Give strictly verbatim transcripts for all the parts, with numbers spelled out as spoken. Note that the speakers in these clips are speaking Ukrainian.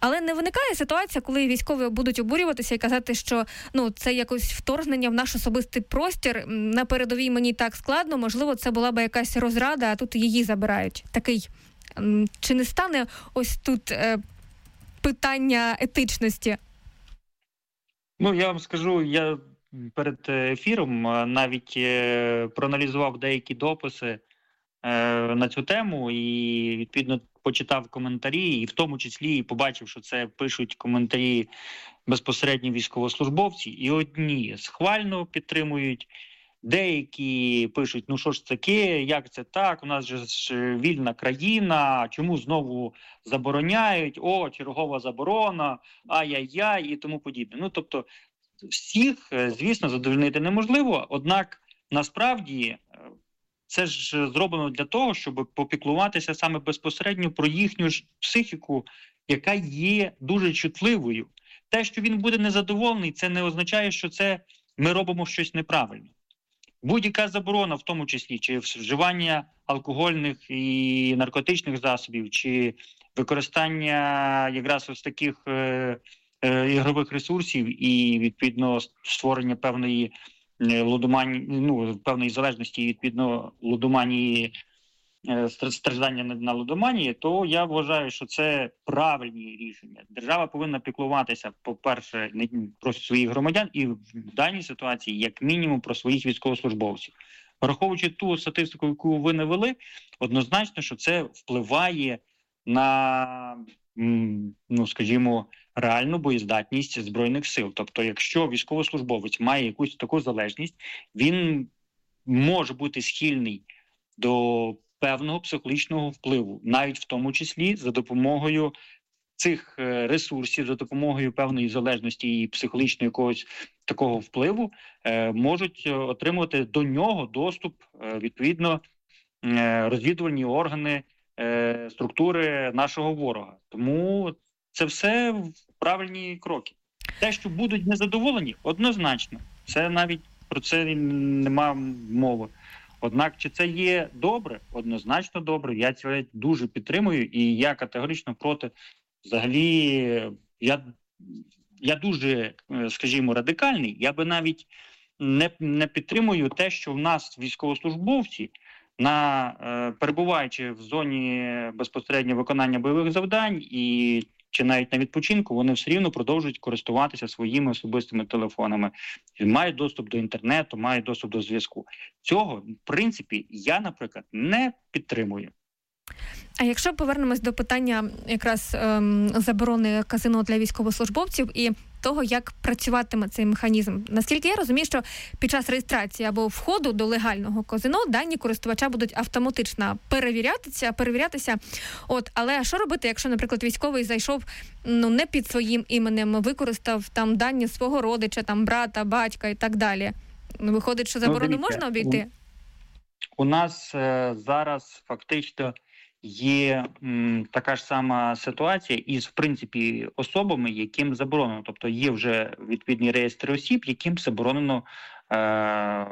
Але не виникає ситуація, коли військові будуть обурюватися і казати, що ну це якось вторгнення в наш особистий простір, на передовій мені так складно, можливо, це була би якась розрада, а тут її забирають. Такий, чи не стане ось тут е, питання етичності? Ну, я вам скажу, я перед ефіром навіть е, проаналізував деякі дописи е, на цю тему і, відповідно, почитав коментарі, і в тому числі і побачив, що це пишуть коментарі безпосередньо військовослужбовці, і одні схвально підтримують, деякі пишуть, ну що ж це таке, як це так, у нас же ж вільна країна, чому знову забороняють, о, чергова заборона, ай-яй-яй і тому подібне. Ну, тобто, всіх, звісно, задовольнити неможливо, однак, насправді, це ж зроблено для того, щоб попіклуватися саме безпосередньо про їхню ж психіку, яка є дуже чутливою. Те, що він буде незадоволений, це не означає, що це ми робимо щось неправильно. Будь-яка заборона, в тому числі, чи вживання алкогольних і наркотичних засобів, чи використання якраз ось таких е, е, ігрових ресурсів і, відповідно, створення певної лудоманії, ну, певної залежності, відповідно, лудоманії, страждання на лудоманії, то я вважаю, що це правильні рішення. Держава повинна піклуватися, по-перше, про своїх громадян і в даній ситуації, як мінімум, про своїх військовослужбовців. Враховуючи ту статистику, яку ви навели, однозначно, що це впливає на, ну, скажімо, реальну боєздатність Збройних сил. Тобто, якщо військовослужбовець має якусь таку залежність, він може бути схильний до певного психологічного впливу, навіть в тому числі за допомогою цих ресурсів, за допомогою певної залежності і психологічного якогось такого впливу, е, можуть отримувати до нього доступ, е, відповідно, е, розвідувальні органи, е, структури нашого ворога. Тому це все правильні кроки. Те, що будуть незадоволені, однозначно. Це навіть про це нема мови. Однак, чи це є добре? Однозначно добре. Я це дуже підтримую, і я категорично проти. Взагалі, я, я дуже, скажімо, радикальний. Я би навіть не, не підтримую те, що в нас військовослужбовці, на, е, перебуваючи в зоні безпосередньо виконання бойових завдань і чи навіть на відпочинку, вони все рівно продовжують користуватися своїми особистими телефонами. Мають доступ до інтернету, мають доступ до зв'язку. Цього, в принципі, я, наприклад, не підтримую. А якщо повернемось до питання якраз ем, заборони казино для військовослужбовців і того, як працюватиме цей механізм. Наскільки я розумію, що під час реєстрації або входу до легального казино дані користувача будуть автоматично перевірятися, перевірятися. От, але що робити, якщо, наприклад, військовий зайшов ну не під своїм іменем, використав там дані свого родича, там брата, батька і так далі? Виходить, що заборону ну, можна обійти? У, у нас е, зараз фактично є м, така ж сама ситуація із, в принципі, особами, яким заборонено. Тобто є вже відповідні реєстри осіб, яким заборонено е,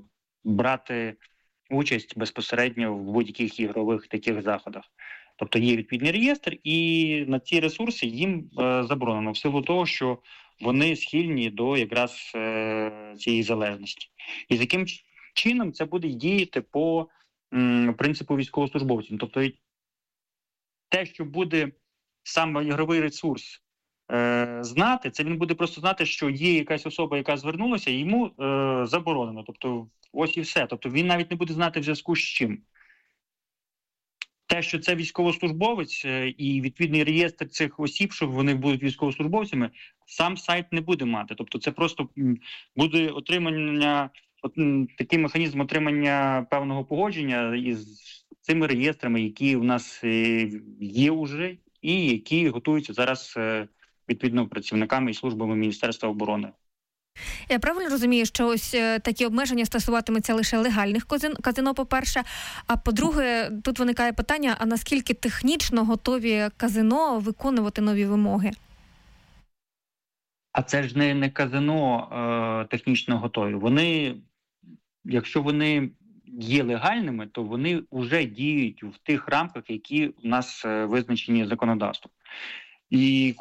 брати участь безпосередньо в будь-яких ігрових таких заходах. Тобто є відповідний реєстр, і на ці ресурси їм е, заборонено в силу того, що вони схильні до якраз е, цієї залежності. І з яким чином це буде діяти по м, принципу військовослужбовців. Тобто те, що буде саме ігровий ресурс е, знати, це він буде просто знати, що є якась особа, яка звернулася, і йому е, заборонено. Тобто ось і все. Тобто він навіть не буде знати в зв'язку з чим. Те, що це військовослужбовець е, і відповідний реєстр цих осіб, що вони будуть військовослужбовцями, сам сайт не буде мати. Тобто це просто буде отримання, от, такий механізм отримання певного погодження із цими реєстрами, які у нас є вже і які готуються зараз відповідно працівниками і службами Міністерства оборони. Я правильно розумію, що ось такі обмеження стосуватимуться лише легальних казино, по-перше, а по-друге, тут виникає питання, а наскільки технічно готові казино виконувати нові вимоги? А це ж не, не казино е, технічно готові. Вони, якщо вони є легальними, то вони вже діють в тих рамках, які у нас визначені законодавством. І